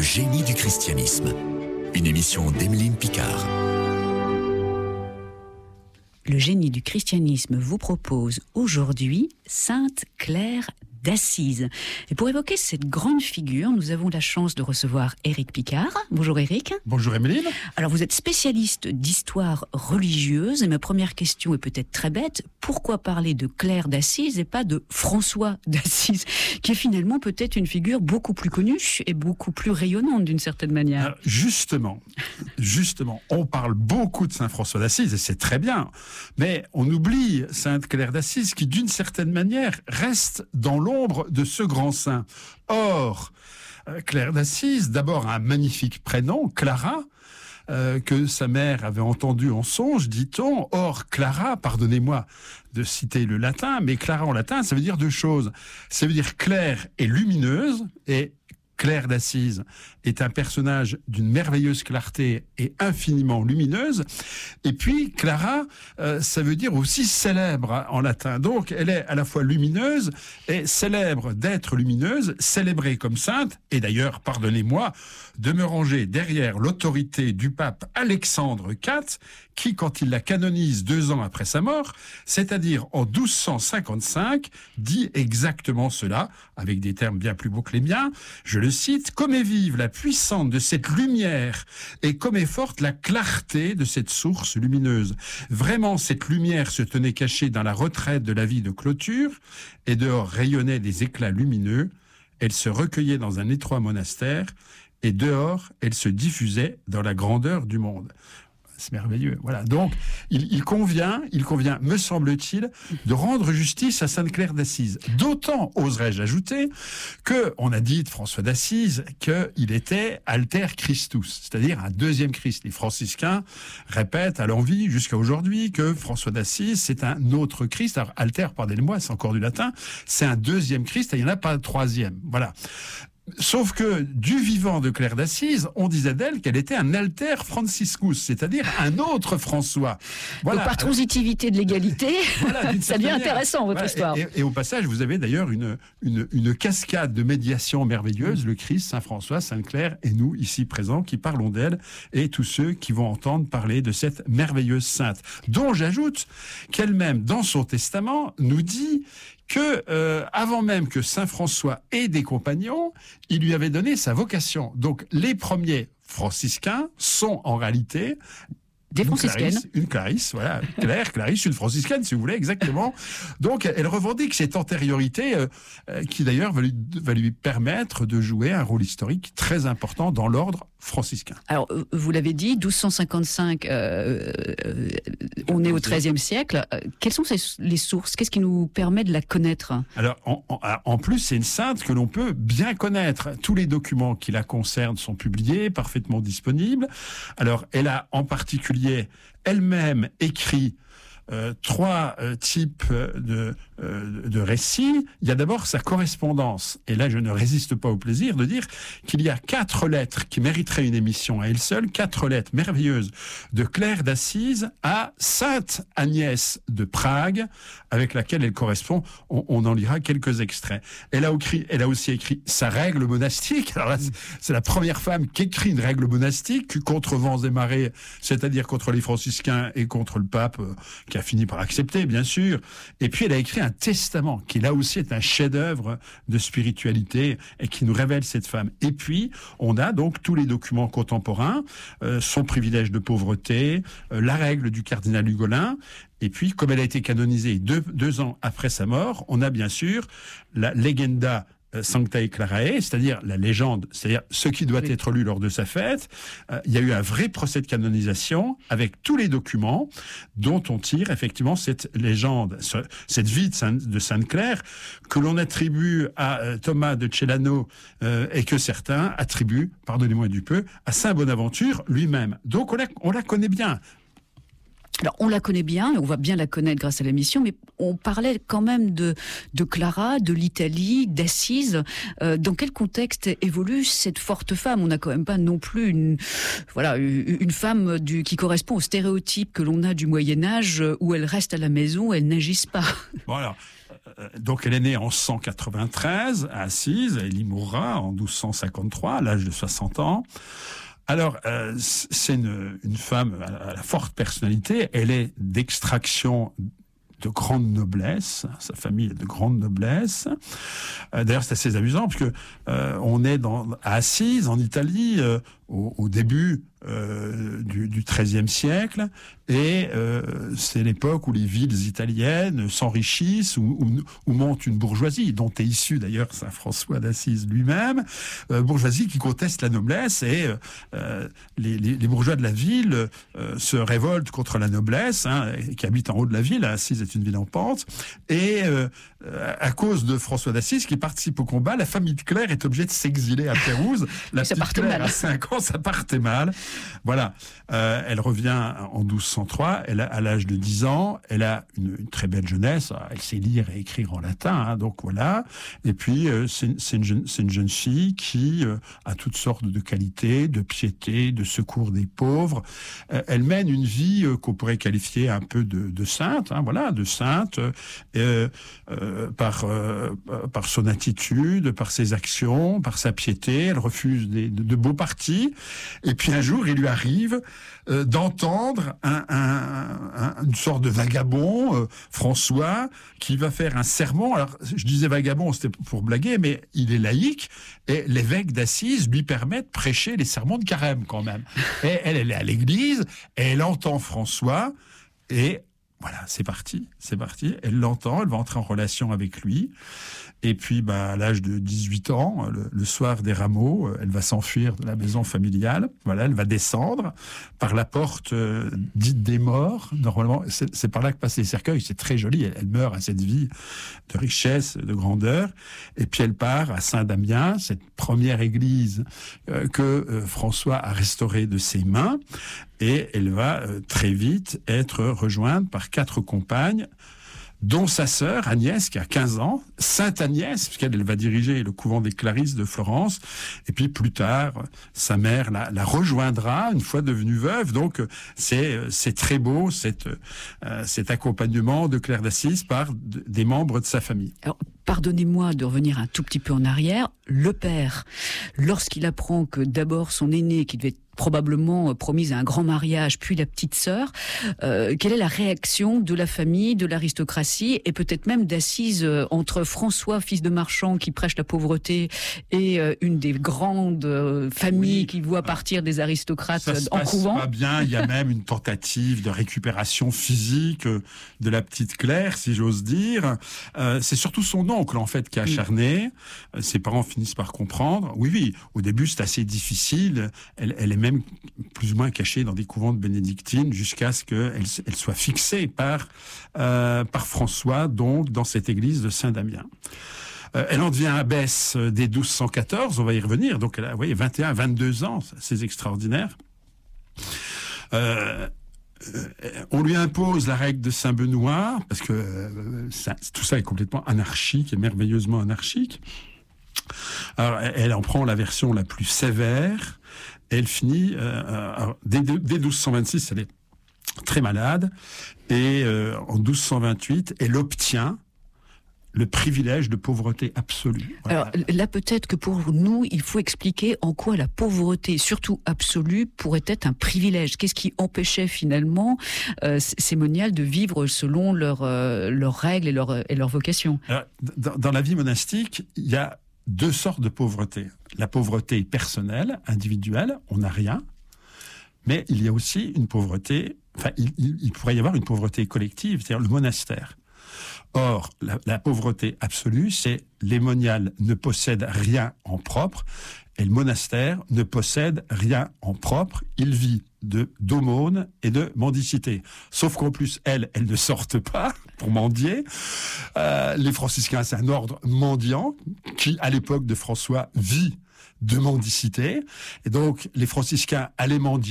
génie du christianisme. Une émission d'Emeline Picard. Le génie du christianisme vous propose aujourd'hui Sainte Claire d'Assise. Et pour évoquer cette grande figure, nous avons la chance de recevoir Éric Picard. Bonjour Éric. Bonjour Emeline. Alors vous êtes spécialiste d'histoire religieuse et ma première question est peut-être très bête. Pourquoi parler de Claire d'Assise et pas de François d'Assise, qui est finalement peut-être une figure beaucoup plus connue et beaucoup plus rayonnante d'une certaine manière? Alors, justement, on parle beaucoup de Saint François d'Assise et c'est très bien, mais on oublie Sainte Claire d'Assise qui d'une certaine manière reste dans l'ombre de ce grand saint. Or, Claire d'Assise, d'abord un magnifique prénom, Clara, que sa mère avait entendu en songe, dit-on. Or, Clara, pardonnez-moi de citer le latin, mais Clara en latin, ça veut dire deux choses. Ça veut dire claire et lumineuse, et Claire d'Assise est un personnage d'une merveilleuse clarté et infiniment lumineuse. Et puis, Clara, ça veut dire aussi célèbre en latin. Donc, elle est à la fois lumineuse et célèbre d'être lumineuse, célébrée comme sainte. Et d'ailleurs, pardonnez-moi de me ranger derrière l'autorité du pape Alexandre IV, qui, quand il la canonise 2 ans après sa mort, c'est-à-dire en 1255, dit exactement cela, avec des termes bien plus beaux que les miens. Je le cite: « Comme est vive la puissante de cette lumière et comme est forte la clarté de cette source lumineuse. Vraiment, cette lumière se tenait cachée dans la retraite de la vie de clôture et dehors rayonnaient des éclats lumineux. Elle se recueillait dans un étroit monastère et dehors, elle se diffusait dans la grandeur du monde. » C'est merveilleux. Voilà. Donc, il convient, me semble-t-il, de rendre justice à Sainte Claire d'Assise. D'autant, oserais-je ajouter, on a dit de François d'Assise qu'il était alter Christus, c'est-à-dire un deuxième Christ. Les franciscains répètent à l'envi jusqu'à aujourd'hui que François d'Assise, c'est un autre Christ. Alors, alter, pardonnez-moi, c'est encore du latin, c'est un deuxième Christ et il n'y en a pas un troisième. Voilà. Sauf que du vivant de Claire d'Assise, on disait d'elle qu'elle était un alter Franciscus, c'est-à-dire un autre François. Voilà. Donc par transitivité de l'égalité, voilà, ça devient intéressant votre histoire. Et au passage, vous avez d'ailleurs une cascade de médiation merveilleuse, le Christ, Saint François, Sainte Claire et nous, ici présents, qui parlons d'elle, et tous ceux qui vont entendre parler de cette merveilleuse sainte, dont j'ajoute qu'elle-même, dans son testament, nous dit que avant même que Saint François ait des compagnons, il lui avait donné sa vocation. Donc les premiers franciscains sont en réalité des franciscaines. Une Clarisse, voilà. Clarisse, une franciscaine, si vous voulez, exactement. Donc, elle revendique cette antériorité qui, d'ailleurs, va lui permettre de jouer un rôle historique très important dans l'ordre franciscain. Alors, vous l'avez dit, 1255, on est au XIIIe siècle. Quelles sont les sources? Qu'est-ce qui nous permet de la connaître? Alors, en plus, c'est une sainte que l'on peut bien connaître. Tous les documents qui la concernent sont publiés, parfaitement disponibles. Alors, elle a en particulier elle-même écrit 3 types de récits. Il y a d'abord sa correspondance. Et là, je ne résiste pas au plaisir de dire qu'il y a 4 lettres qui mériteraient une émission à elles seules, 4 lettres merveilleuses de Claire d'Assise à Sainte Agnès de Prague, avec laquelle elle correspond. On en lira quelques extraits. Elle a aussi écrit sa règle monastique. Alors là, c'est la première femme qui écrit une règle monastique contre vents et marées, c'est-à-dire contre les franciscains et contre le pape, qui a fini par accepter, bien sûr. Et puis, elle a écrit un testament, qui là aussi est un chef-d'œuvre de spiritualité et qui nous révèle cette femme. Et puis, on a donc tous les documents contemporains, son privilège de pauvreté, la règle du cardinal Hugolin. Et puis, comme elle a été canonisée 2 ans après sa mort, on a bien sûr la Legenda Sanctae Clarae, c'est-à-dire la légende, c'est-à-dire ce qui doit être lu lors de sa fête. Il y a eu un vrai procès de canonisation avec tous les documents dont on tire effectivement cette légende, cette vie de Sainte Claire que l'on attribue à Thomas de Celano et que certains attribuent, pardonnez-moi du peu, à Saint Bonaventure lui-même. Donc on la connaît bien. Alors, on la connaît bien, et on va bien la connaître grâce à l'émission, mais on parlait quand même de Clara, de l'Italie, d'Assise. Dans quel contexte évolue cette forte femme? On n'a quand même pas non plus une femme qui correspond au stéréotype que l'on a du Moyen-Âge, où elle reste à la maison, elle n'agisse pas. Bon alors, donc elle est née en 193 à Assise, elle y mourra en 1253 à l'âge de 60 ans. Alors, c'est une femme à la forte personnalité, elle est d'extraction de grande noblesse, sa famille est de grande noblesse. D'ailleurs, c'est assez amusant parce que on est à Assise, en Italie, au début du XIIIe siècle, et c'est l'époque où les villes italiennes s'enrichissent, où monte une bourgeoisie, dont est issu d'ailleurs saint François d'Assise lui-même, bourgeoisie qui conteste la noblesse, et les bourgeois de la ville se révoltent contre la noblesse, qui habite en haut de la ville. Assise est une ville en pente, et à cause de François d'Assise qui participe au combat, la famille de Clerc est obligée de s'exiler à Pérouse. La petite Clerc à 5 ans, ça partait mal. Voilà. Elle revient en 1203, à l'âge de 10 ans, elle a une très belle jeunesse, elle sait lire et écrire en latin, donc voilà. Et puis, c'est une jeune fille qui a toutes sortes de qualités, de piété, de secours des pauvres. Elle mène une vie qu'on pourrait qualifier un peu de sainte, voilà, de sainte, par son attitude, par ses actions, par sa piété. Elle refuse de beaux partis. Et puis un jour, il lui arrive d'entendre une sorte de vagabond, François, qui va faire un sermon. Alors, je disais vagabond, c'était pour blaguer, mais il est laïque, et l'évêque d'Assise lui permet de prêcher les sermons de carême, quand même. Et elle est à l'église, et elle entend François, et voilà, c'est parti. Elle l'entend, elle va entrer en relation avec lui. Et puis, à l'âge de 18 ans, le soir des rameaux, elle va s'enfuir de la maison familiale. Voilà, elle va descendre par la porte dite des morts. Normalement, c'est par là que passent les cercueils. C'est très joli. Elle meurt à cette vie de richesse, de grandeur. Et puis, elle part à Saint-Damien, cette première église que François a restaurée de ses mains. Et elle va très vite être rejointe par 4 compagnes, dont sa sœur Agnès, qui a 15 ans, Sainte Agnès, puisqu'elle va diriger le couvent des Clarisses de Florence. Et puis plus tard, sa mère la rejoindra une fois devenue veuve. Donc c'est très beau cet accompagnement de Claire d'Assise par des membres de sa famille. Alors, pardonnez-moi de revenir un tout petit peu en arrière. Le père, lorsqu'il apprend que d'abord son aîné, qui devait être probablement promise à un grand mariage, puis la petite sœur, quelle est la réaction de la famille, de l'aristocratie, et peut-être même d'Assise, entre François, fils de marchand, qui prêche la pauvreté, et une des grandes familles qui voit partir des aristocrates en couvent. Ça se passe pas bien, il y a même une tentative de récupération physique de la petite Claire, si j'ose dire. C'est surtout son oncle, en fait, qui est acharné. Ses parents finissent par comprendre. Oui, au début, c'est assez difficile. Elle est même plus ou moins cachée dans des couvents de bénédictines jusqu'à ce qu'elle soit fixée par François, donc dans cette église de Saint-Damien. Elle en devient abbesse dès 1214, on va y revenir, donc elle a 21, 22 ans, c'est extraordinaire. On lui impose la règle de Saint-Benoît, parce que tout ça est complètement anarchique et merveilleusement anarchique. Alors, elle en prend la version la plus sévère. Elle finit, dès 1226, elle est très malade, et en 1228, elle obtient le privilège de pauvreté absolue. Voilà. Alors là, peut-être que pour nous, il faut expliquer en quoi la pauvreté, surtout absolue, pourrait être un privilège. Qu'est-ce qui empêchait finalement ces moniales de vivre selon leurs règles et leur vocation? Alors, dans la vie monastique, il y a 2 sortes de pauvreté. La pauvreté personnelle, individuelle, on n'a rien, mais il y a aussi une pauvreté, il pourrait y avoir une pauvreté collective, c'est-à-dire le monastère. Or, la pauvreté absolue, c'est les moniales ne possèdent rien en propre, et le monastère ne possède rien en propre. Il vit d'aumône et de mendicité. Sauf qu'en plus, elles ne sortent pas pour mendier. Les franciscains, c'est un ordre mendiant qui, à l'époque de François, vit de mendicité. Et donc, les franciscains allaient mendier